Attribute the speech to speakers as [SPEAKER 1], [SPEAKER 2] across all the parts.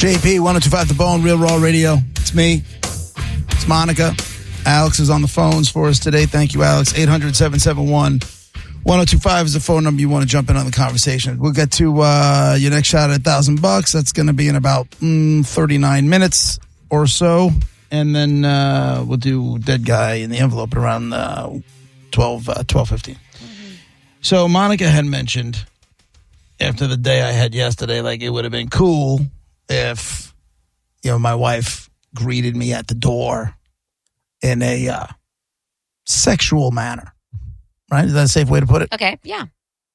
[SPEAKER 1] JP, 102.5 The Bone, Real Raw Radio. It's me. It's Monica. Alex is on the phones for us today. Thank you, Alex. 800-771-1025 is the phone number you want to jump in on the conversation. We'll get to your next shot at $1,000. That's going to be in about 39 minutes or so. And then we'll do Dead Guy in the Envelope around 12:15. So Monica had mentioned after the day I had yesterday, like it would have been cool if, my wife greeted me at the door in a sexual manner. Right? Is that a safe way to put it?
[SPEAKER 2] Okay, yeah.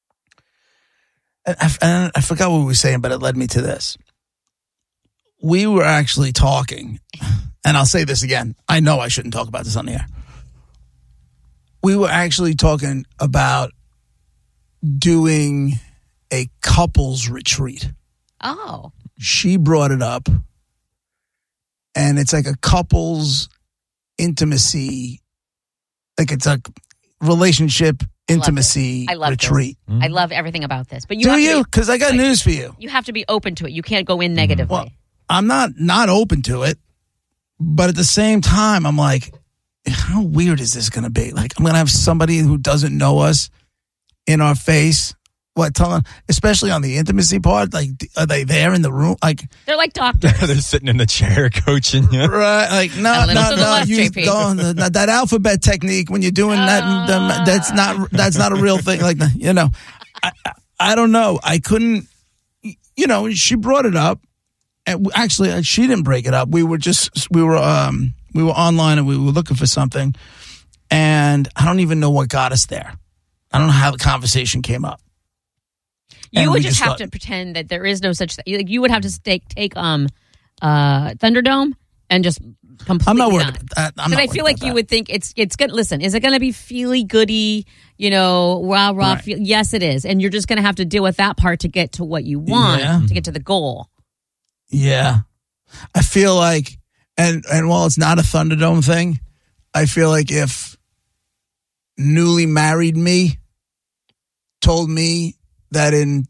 [SPEAKER 1] And I forgot what we were saying, but it led me to this. We were actually talking, and I'll say this again. I know I shouldn't talk about this on the air. We were actually talking about doing a couples retreat.
[SPEAKER 2] Oh.
[SPEAKER 1] She brought it up, and it's like a couples intimacy, like it's a relationship intimacy retreat.
[SPEAKER 2] I love everything about this. But
[SPEAKER 1] do you? Because I got news for you.
[SPEAKER 2] You have to be open to it. You can't go in negatively.
[SPEAKER 1] Well, I'm not open to it, but at the same time, I'm like, how weird is this going to be? Like, I'm going to have somebody who doesn't know us in our face. What, telling, especially on the intimacy part, like, are they there in the room? Like,
[SPEAKER 2] they're like doctors.
[SPEAKER 3] They're sitting in the chair coaching you.
[SPEAKER 1] Right. Like, no. That alphabet technique when you're doing that, that's not a real thing. Like, I don't know. I couldn't, she brought it up. And actually, she didn't break it up. We were online and we were looking for something. And I don't even know what got us there. I don't know how the conversation came up.
[SPEAKER 2] You would just have to pretend that there is no such thing. Like, you would have to take Thunderdome and just completely. I'm
[SPEAKER 1] not worried about that.
[SPEAKER 2] Because I feel like you would think it's good. Listen, is it going to be feely goody? Rah rah.
[SPEAKER 1] Right.
[SPEAKER 2] Yes, it is, and you're just going to have to deal with that part to get to what you want to get to the goal.
[SPEAKER 1] Yeah, I feel like, and while it's not a Thunderdome thing, I feel like if newly married me told me that in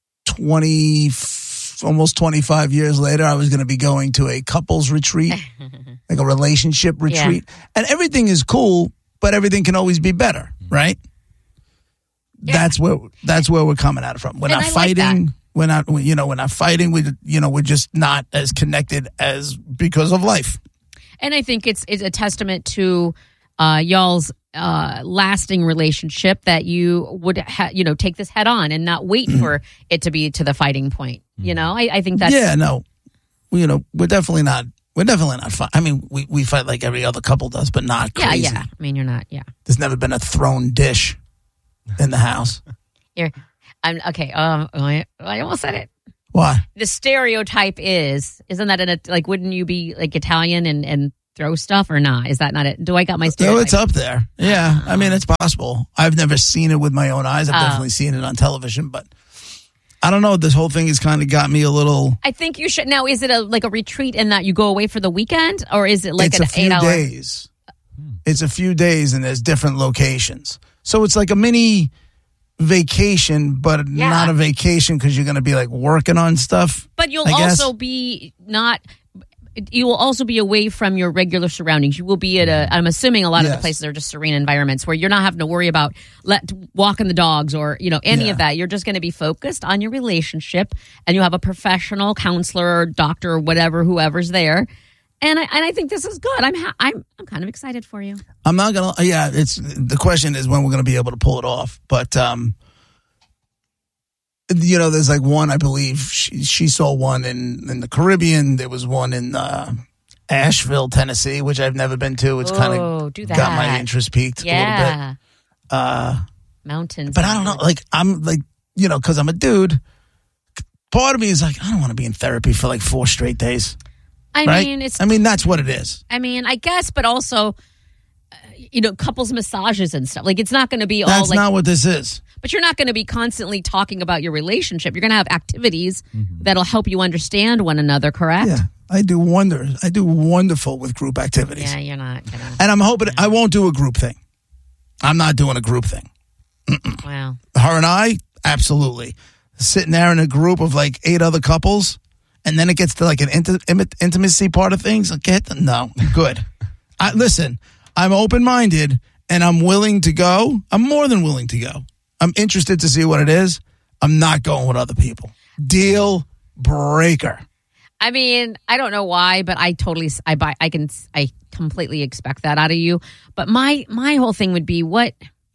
[SPEAKER 1] almost 25 years later, I was going to be going to a couples retreat, like a relationship retreat. Yeah. And everything is cool, but everything can always be better, right? Yeah. That's where we're coming at it from. We're not fighting. We're not fighting. We're just not as connected as because of life.
[SPEAKER 2] And I think it's a testament to y'all's lasting relationship that you would take this head on and not wait for it to be to the fighting point. I think that's
[SPEAKER 1] we're definitely not fight. I mean, we fight like every other couple does, but not crazy.
[SPEAKER 2] Yeah. I mean, you're not. Yeah.
[SPEAKER 1] There's never been a thrown dish in the house.
[SPEAKER 2] I'm okay. I almost said it.
[SPEAKER 1] Why?
[SPEAKER 2] The stereotype isn't that wouldn't you be like Italian and throw stuff or not? Is that not it? Do I got my stereotype?
[SPEAKER 1] No, it's up there. Yeah. I mean, it's possible. I've never seen it with my own eyes. I've definitely seen it on television, but I don't know. This whole thing has kind of got me a little.
[SPEAKER 2] I think you should. Now, is it a retreat in that you go away for the weekend, or is it like
[SPEAKER 1] it's
[SPEAKER 2] an 8 hour?
[SPEAKER 1] Days. It's a few days and there's different locations. So it's like a mini vacation, but not a vacation because you're going to be like working on stuff.
[SPEAKER 2] But you'll also be not. You will also be away from your regular surroundings. You will be at I'm assuming a lot of the places are just serene environments where you're not having to worry about walking the dogs or, any of that. You're just going to be focused on your relationship, and you have a professional counselor or doctor or whatever, whoever's there. And I think this is good. I'm kind of excited for you.
[SPEAKER 1] I'm not going to, it's, the question is when we're going to be able to pull it off. But, there's like one, I believe she saw one in the Caribbean. There was one in Asheville, Tennessee, which I've never been to. It's kind of got my interest piqued a little bit.
[SPEAKER 2] Mountains.
[SPEAKER 1] But I don't know. Like, I'm like, because I'm a dude, part of me is like, I don't want to be in therapy for like 4 straight days. I mean, that's what it is.
[SPEAKER 2] I mean, I guess, but also, couples massages and stuff. Like, it's not going to be all like.
[SPEAKER 1] That's not what this is.
[SPEAKER 2] But you're not going to be constantly talking about your relationship. You're going to have activities that'll help you understand one another, correct?
[SPEAKER 1] Yeah, I do wonders. I do wonderful with group activities.
[SPEAKER 2] Yeah, you're not.
[SPEAKER 1] And I'm hoping I won't do a group thing. I'm not doing a group thing.
[SPEAKER 2] Wow.
[SPEAKER 1] Her and I, absolutely. Sitting there in a group of like 8 other couples and then it gets to like an intimacy part of things. No, good. Listen, I'm open-minded and I'm willing to go. I'm more than willing to go. I'm interested to see what it is. I'm not going with other people. Deal breaker.
[SPEAKER 2] I mean, I don't know why, but I completely expect that out of you. But my whole thing would be what?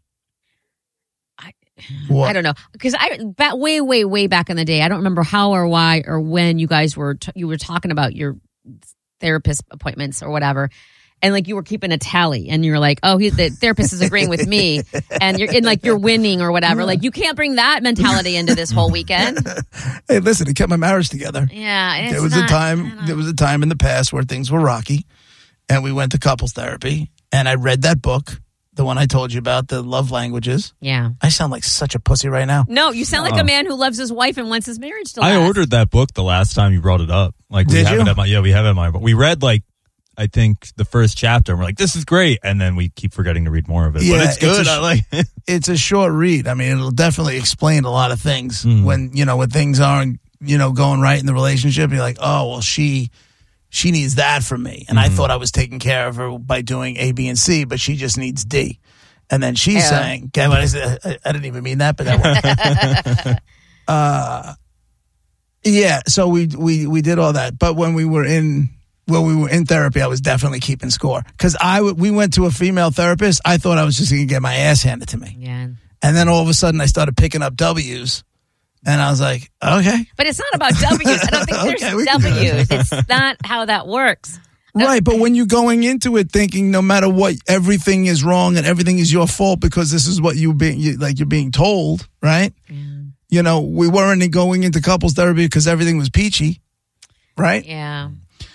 [SPEAKER 2] I don't know, because way back in the day, I don't remember how or why or when you guys were talking about your therapist appointments or whatever, and like you were keeping a tally, and you're like, oh, the therapist is agreeing with me, and you're winning or whatever. Like you can't bring that mentality into this whole weekend.
[SPEAKER 1] Hey, listen, it kept my marriage together.
[SPEAKER 2] Yeah,
[SPEAKER 1] there was a time in the past where things were rocky, and we went to couples therapy, and I read that book. The one I told you about, the love languages.
[SPEAKER 2] Yeah.
[SPEAKER 1] I sound like such a pussy right now.
[SPEAKER 2] No, you sound like a man who loves his wife and wants his marriage to last.
[SPEAKER 3] I ordered that book the last time you brought it up. Like,
[SPEAKER 1] Did you?
[SPEAKER 3] We have it in mind. But we read, like, I think the first chapter, and we're like, this is great. And then we keep forgetting to read more of it.
[SPEAKER 1] Yeah,
[SPEAKER 3] but it's good. I like it.
[SPEAKER 1] It's a short read. I mean, it'll definitely explain a lot of things. When things aren't, going right in the relationship. You're like, oh, well, she needs that from me. And I thought I was taking care of her by doing A, B, and C, but she just needs D. And then she's saying, okay, I didn't even mean that, but that worked. So we did all that. But when we were in therapy, I was definitely keeping score. Because we went to a female therapist. I thought I was just going to get my ass handed to me.
[SPEAKER 2] Yeah.
[SPEAKER 1] And then all of a sudden I started picking up W's. And I was like, okay.
[SPEAKER 2] But it's not about W's. I don't think there's W's. It's not how that works.
[SPEAKER 1] Right, but when you're going into it thinking no matter what, everything is wrong and everything is your fault because this is what you're being told, right? Yeah. We weren't going into couples therapy because everything was peachy, right?
[SPEAKER 2] Yeah.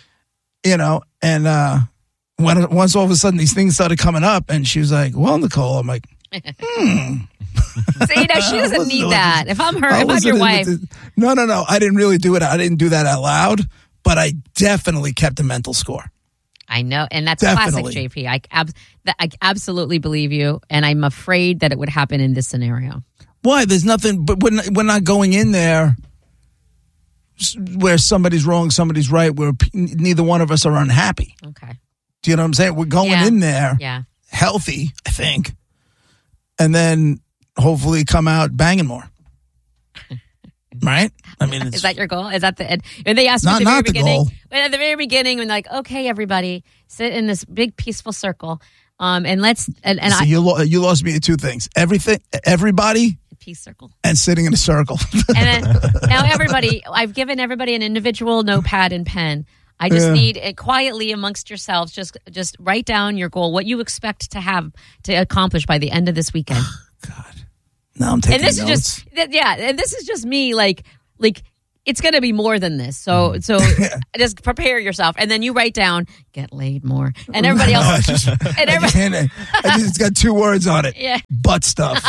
[SPEAKER 1] And once all of a sudden these things started coming up and she was like, well, Nicole, I'm like,
[SPEAKER 2] See, she doesn't need that. If I'm your wife.
[SPEAKER 1] No. I didn't really do it. I didn't do that out loud, but I definitely kept a mental score.
[SPEAKER 2] I know. And that's classic JP. I absolutely believe you. And I'm afraid that it would happen in this scenario.
[SPEAKER 1] Why? There's nothing, but we're not going in there where somebody's wrong, somebody's right, where neither one of us are unhappy.
[SPEAKER 2] Okay.
[SPEAKER 1] Do you know what I'm saying? We're going in there healthy, I think. And then hopefully come out banging more. Right? I mean,
[SPEAKER 2] is that your goal? Is that and they asked me at the very beginning. At the very beginning, when like, okay, everybody, sit in this big peaceful circle, and let's
[SPEAKER 1] so you lost me at two things: everybody,
[SPEAKER 2] peace circle,
[SPEAKER 1] and sitting in a circle.
[SPEAKER 2] And then now everybody, I've given everybody an individual notepad and pen. I just need it quietly amongst yourselves. Just write down your goal, what you expect to accomplish by the end of this weekend.
[SPEAKER 1] God. Now I'm taking notes.
[SPEAKER 2] And this is just me, like it's going to be more than this. So just prepare yourself, and then you write down, get laid more, and everybody else.
[SPEAKER 1] It's got two words on it.
[SPEAKER 2] Yeah.
[SPEAKER 1] Butt stuff.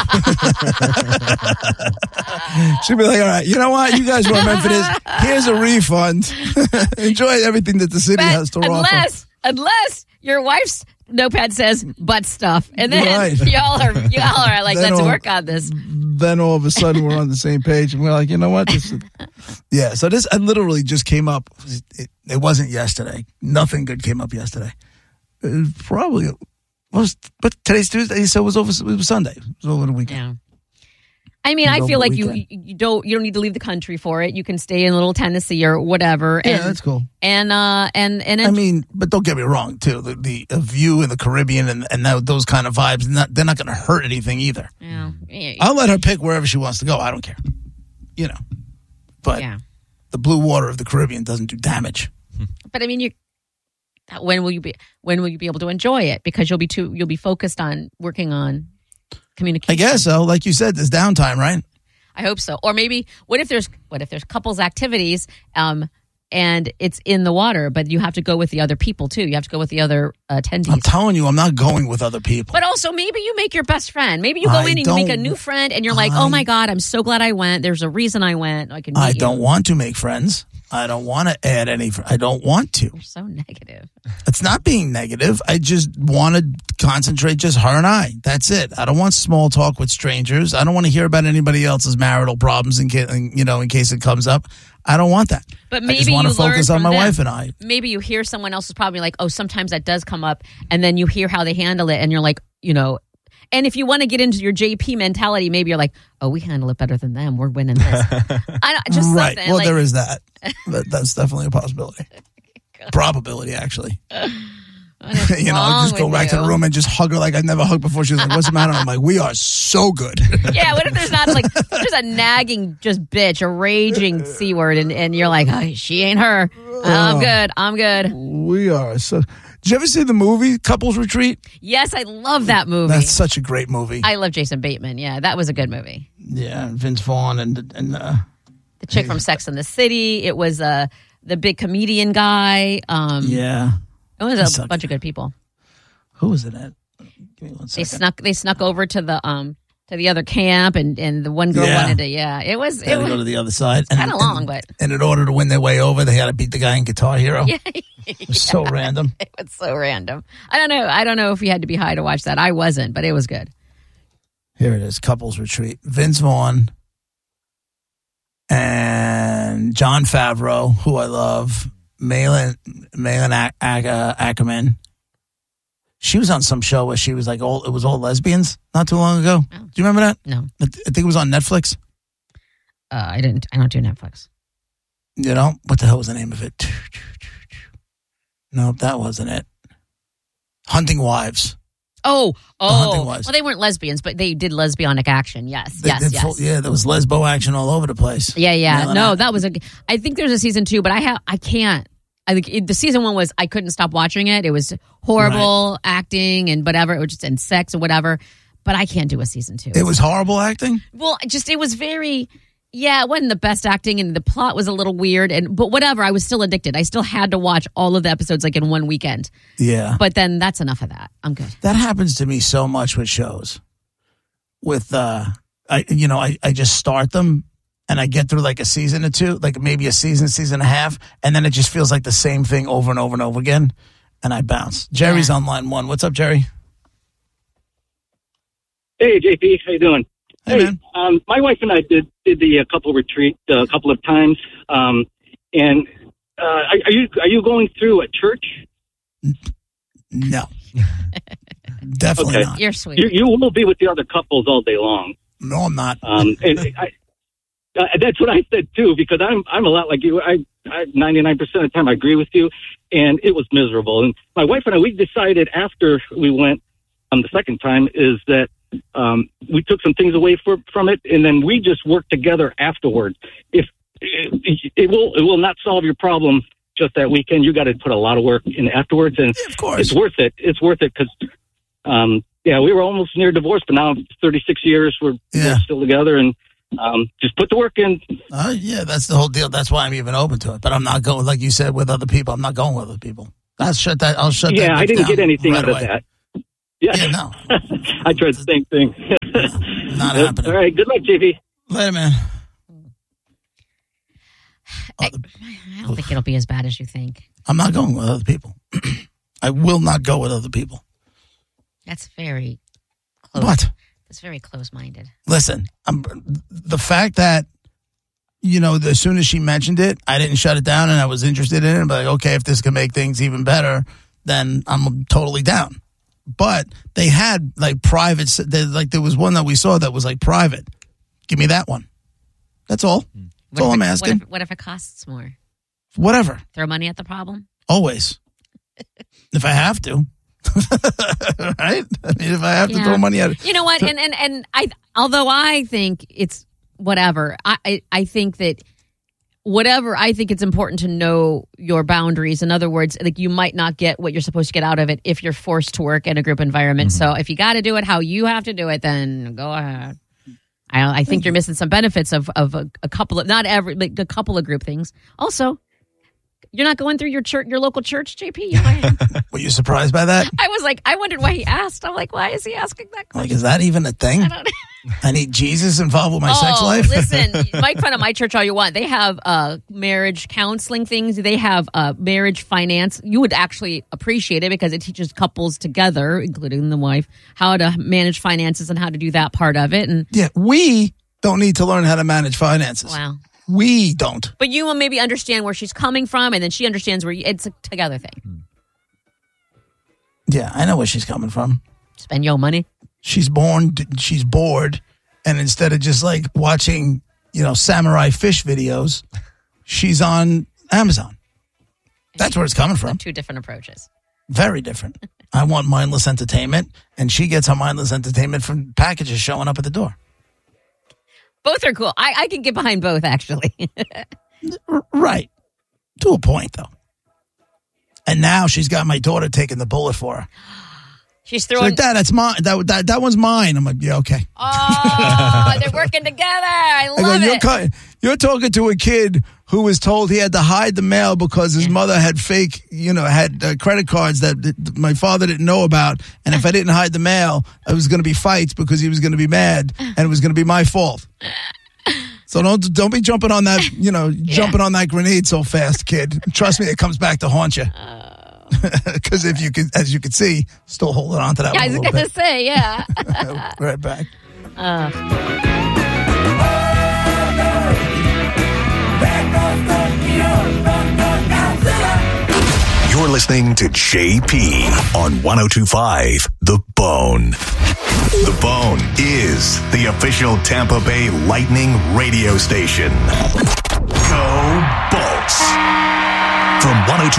[SPEAKER 1] She'll be like, all right, you know what? You guys weren't meant for this. Here's a refund. Enjoy everything that the city has to offer.
[SPEAKER 2] Unless your wife's notepad says butt stuff, and then y'all are like, let's work on this.
[SPEAKER 1] Then all of a sudden we're on the same page, and we're like, you know what? So this I literally just came up. It wasn't yesterday. Nothing good came up yesterday. It but today's Tuesday, so it was Sunday. It was over the weekend.
[SPEAKER 2] Yeah. I mean, I feel like you don't need to leave the country for it. You can stay in Little Tennessee or whatever.
[SPEAKER 1] Yeah, that's cool.
[SPEAKER 2] And I
[SPEAKER 1] mean, but don't get me wrong, too. The view in the Caribbean and those kind of vibes, they're not going to hurt anything either.
[SPEAKER 2] Yeah.
[SPEAKER 1] I'll let her pick wherever she wants to go. I don't care. But the blue water of the Caribbean doesn't do damage.
[SPEAKER 2] But I mean, when will you be able to enjoy it? Because you'll be focused on working on communication.
[SPEAKER 1] I guess so. Like you said, there's downtime, right?
[SPEAKER 2] I hope so. Or maybe what if there's couples activities and it's in the water, but you have to go with the other people too. You have to go with the other attendees.
[SPEAKER 1] I'm telling you, I'm not going with other people.
[SPEAKER 2] But also maybe you make your best friend. Maybe you go in and you make a new friend and you're like, oh my God, I'm so glad I went. There's a reason I went. I don't want
[SPEAKER 1] to make friends. I don't want to add any. I don't want to.
[SPEAKER 2] You're so negative.
[SPEAKER 1] It's not being negative. I just want to concentrate just her and I. That's it. I don't want small talk with strangers. I don't want to hear about anybody else's marital problems in case it comes up. I don't want that.
[SPEAKER 2] But maybe
[SPEAKER 1] I just want to focus on my wife and I.
[SPEAKER 2] Maybe you hear someone else's problem, like, oh, sometimes that does come up, and then you hear how they handle it, and you're like, and if you want to get into your JP mentality, maybe you're like, oh, we handle it better than them. We're winning this. Just
[SPEAKER 1] right.
[SPEAKER 2] Something.
[SPEAKER 1] Well, there is that. That's definitely a possibility. Probability, actually. Just go back to the room and just hug her like I've never hugged before. She's like, what's the matter? I'm like, we are so good.
[SPEAKER 2] Yeah, what if there's not there's a nagging just bitch, a raging C word, and you're like, oh, she ain't her. I'm good.
[SPEAKER 1] We are so... Did you ever see the movie Couples Retreat?
[SPEAKER 2] Yes, I love that movie.
[SPEAKER 1] That's such a great movie.
[SPEAKER 2] I love Jason Bateman. Yeah, that was a good movie.
[SPEAKER 1] Yeah, Vince Vaughn and
[SPEAKER 2] the chick from Sex and the City. It was the big comedian guy.
[SPEAKER 1] Yeah,
[SPEAKER 2] it was a bunch of good people.
[SPEAKER 1] Who was it at? Give me 1 second.
[SPEAKER 2] They snuck over to the other camp, and the one girl wanted to. Yeah, it was.
[SPEAKER 1] They had to go to the other side.
[SPEAKER 2] Kind of long, but
[SPEAKER 1] and in order to win their way over, they had to beat the guy in Guitar Hero.
[SPEAKER 2] Yeah.
[SPEAKER 1] It was so random.
[SPEAKER 2] It was so random. I don't know if you had to be high to watch that. I wasn't, but it was good.
[SPEAKER 1] Here it is, Couples Retreat. Vince Vaughn and Jon Favreau, who I love. Malin Ackerman. She was on some show where she was like, it was all lesbians not too long ago. Oh. Do you remember that?
[SPEAKER 2] No.
[SPEAKER 1] I think it was on Netflix.
[SPEAKER 2] I don't do Netflix.
[SPEAKER 1] What the hell was the name of it? No, that wasn't it. Hunting Wives.
[SPEAKER 2] Oh.
[SPEAKER 1] Hunting Wives.
[SPEAKER 2] Well, they weren't lesbians, but they did lesbianic action. Yes.
[SPEAKER 1] Yeah, there was lesbo action all over the place.
[SPEAKER 2] Yeah. No, that was I think there's a season 2, but I can't. I think the season 1 was, I couldn't stop watching it. It was horrible acting and whatever. It was just, and sex and whatever. But I can't do a season 2.
[SPEAKER 1] It was horrible acting?
[SPEAKER 2] Well, it was very... Yeah, it wasn't the best acting, and the plot was a little weird. But whatever, I was still addicted. I still had to watch all of the episodes in one weekend.
[SPEAKER 1] Yeah,
[SPEAKER 2] but then that's enough of that. I'm good.
[SPEAKER 1] That happens to me so much with shows. With I just start them and I get through a season or two, maybe a season and a half, and then it just feels like the same thing over and over and over again, and I bounce. Jerry's on line 1. What's up, Jerry?
[SPEAKER 4] Hey, JP, how you doing?
[SPEAKER 1] Hey, man.
[SPEAKER 4] My wife and I did the couple retreat a couple of times. And are you going through a church?
[SPEAKER 1] No, definitely not.
[SPEAKER 2] You're sweet.
[SPEAKER 4] You will be with the other couples all day long.
[SPEAKER 1] No, I'm not.
[SPEAKER 4] And that's what I said too, because I'm a lot like you. I 99% of the time I agree with you, and it was miserable. And my wife and I, we decided after we went the second time is that. We took some things away from it, and then we just worked together afterwards. If it will not solve your problem just that weekend, you got to put a lot of work in afterwards, and
[SPEAKER 1] of course,
[SPEAKER 4] it's worth it. It's worth it because, we were almost near divorce, but now 36 years we're still together, and just put the work in.
[SPEAKER 1] That's the whole deal. That's why I'm even open to it. But I'm not going, like you said, with other people. I'm not going with other people. I'll shut that.
[SPEAKER 4] Yeah, I didn't get anything out of that. Yeah,
[SPEAKER 1] no.
[SPEAKER 4] I tried the same thing.
[SPEAKER 1] Not happening.
[SPEAKER 4] All right, good luck, JP.
[SPEAKER 1] Later, man.
[SPEAKER 2] I don't think it'll be as bad as you think.
[SPEAKER 1] I'm not going with other people. I will not go with other people.
[SPEAKER 2] That's very close.
[SPEAKER 1] What?
[SPEAKER 2] That's very close-minded.
[SPEAKER 1] Listen, the fact that, as soon as she mentioned it, I didn't shut it down and I was interested in it. But okay, if this can make things even better, then I'm totally down. But they had private, there was one that we saw that was private. Give me that one. That's all. That's all I'm asking.
[SPEAKER 2] What if it costs more?
[SPEAKER 1] Whatever.
[SPEAKER 2] Throw money at the problem?
[SPEAKER 1] Always. If I have to. Right? If I have to throw money at it.
[SPEAKER 2] You know what? And although I think it's whatever, I think that whatever, I think it's important to know your boundaries. In other words, you might not get what you're supposed to get out of it if you're forced to work in a group environment. Mm-hmm. So if you got to do it how you have to do it, then go ahead. I think you're missing some benefits of a couple of, not every, a couple of group things. Also, You're not going through your local church, JP?
[SPEAKER 1] Were you surprised by that?
[SPEAKER 2] I was like, I wondered why he asked. I'm like, why is he asking that question?
[SPEAKER 1] Like, is that even a thing?
[SPEAKER 2] I don't know.
[SPEAKER 1] I need Jesus involved with my sex life?
[SPEAKER 2] Listen, make fun of my church all you want. They have marriage counseling things. They have marriage finance. You would actually appreciate it because it teaches couples together, including the wife, how to manage finances and how to do that part of it. And
[SPEAKER 1] yeah, we don't need to learn how to manage finances.
[SPEAKER 2] Wow.
[SPEAKER 1] We don't.
[SPEAKER 2] But you will maybe understand where she's coming from, and then she understands where it's a together thing.
[SPEAKER 1] Yeah, I know where she's coming from.
[SPEAKER 2] Spend your money.
[SPEAKER 1] She's bored, and instead of just like watching, samurai fish videos, she's on Amazon. That's where it's coming from.
[SPEAKER 2] Two different approaches.
[SPEAKER 1] Very different. I want mindless entertainment, and she gets her mindless entertainment from packages showing up at the door.
[SPEAKER 2] Both are cool. I can get behind both, actually.
[SPEAKER 1] Right. To a point, though. And now she's got my daughter taking the bullet for her.
[SPEAKER 2] She's throwing...
[SPEAKER 1] She's like, Dad, that's mine. That one's mine. I'm like, yeah, okay.
[SPEAKER 2] Oh, they're working together. I love it.
[SPEAKER 1] You're talking to a kid who was told he had to hide the mail because his mother had fake, had credit cards that my father didn't know about. And if I didn't hide the mail, it was going to be fights because he was going to be mad and it was going to be my fault. So don't be jumping on that, jumping on that grenade so fast, kid. Trust me, it comes back to haunt you. Because as you can see, still holding on to that.
[SPEAKER 2] Yeah, I was going to say, yeah.
[SPEAKER 1] Right back.
[SPEAKER 5] You're listening to JP on 102.5 The Bone. The Bone is the official Tampa Bay Lightning radio station. Go Bolts. From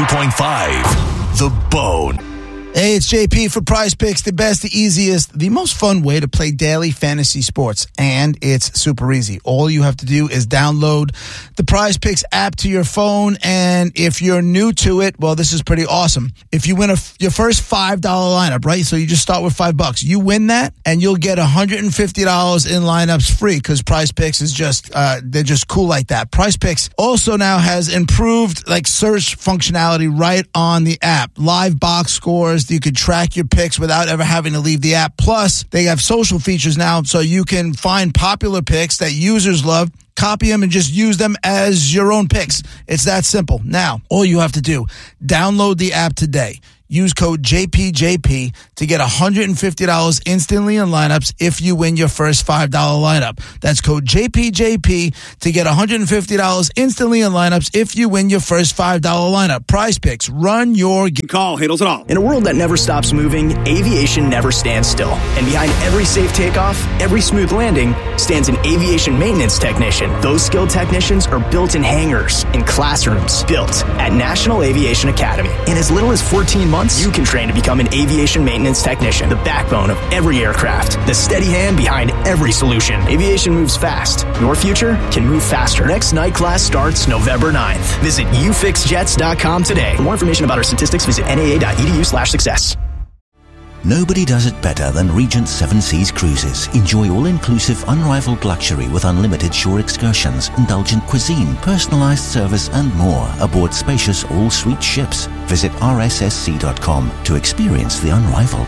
[SPEAKER 5] 102.5 The Bone.
[SPEAKER 1] Hey, it's JP for Prize Picks, the best, the easiest, the most fun way to play daily fantasy sports. And it's super easy. All you have to do is download the Prize Picks app to your phone. And if you're new to it, well, this is pretty awesome. If you win your first $5 lineup, right? So you just start with $5. You win that and you'll get $150 in lineups free because Prize Picks is just, they're just cool like that. Prize Picks also now has improved search functionality right on the app. Live box scores. You can track your picks without ever having to leave the app. Plus, they have social features now, so you can find popular picks that users love, copy them, and just use them as your own picks. It's that simple. Now, all you have to do, download the app today. Use code JPJP to get $150 instantly in lineups if you win your first $5 lineup. That's code JPJP to get $150 instantly in lineups if you win your first $5 lineup. Prize Picks. Run your game.
[SPEAKER 6] Call handles it all. In a world that never stops moving, aviation never stands still. And behind every safe takeoff, every smooth landing, stands an aviation maintenance technician. Those skilled technicians are built in hangars, in classrooms, built at National Aviation Academy. In as little as 14 months, you can train to become an aviation maintenance technician, the backbone of every aircraft, the steady hand behind every solution. Aviation moves fast. Your future can move faster. Next night class starts November 9th. Visit ufixjets.com today. For more information about our statistics, visit naa.edu/success.
[SPEAKER 7] Nobody does it better than Regent Seven Seas Cruises. Enjoy all-inclusive, unrivaled luxury with unlimited shore excursions, indulgent cuisine, personalized service, and more aboard spacious all-suite ships. Visit rssc.com to experience the unrivaled.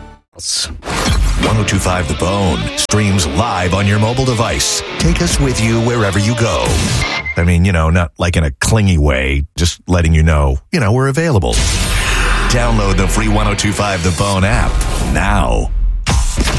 [SPEAKER 5] 102.5 The Bone streams live on your mobile device. Take us with you wherever you go. I mean, not like in a clingy way, just letting you know, we're available. Download the free 102.5 The Bone app now.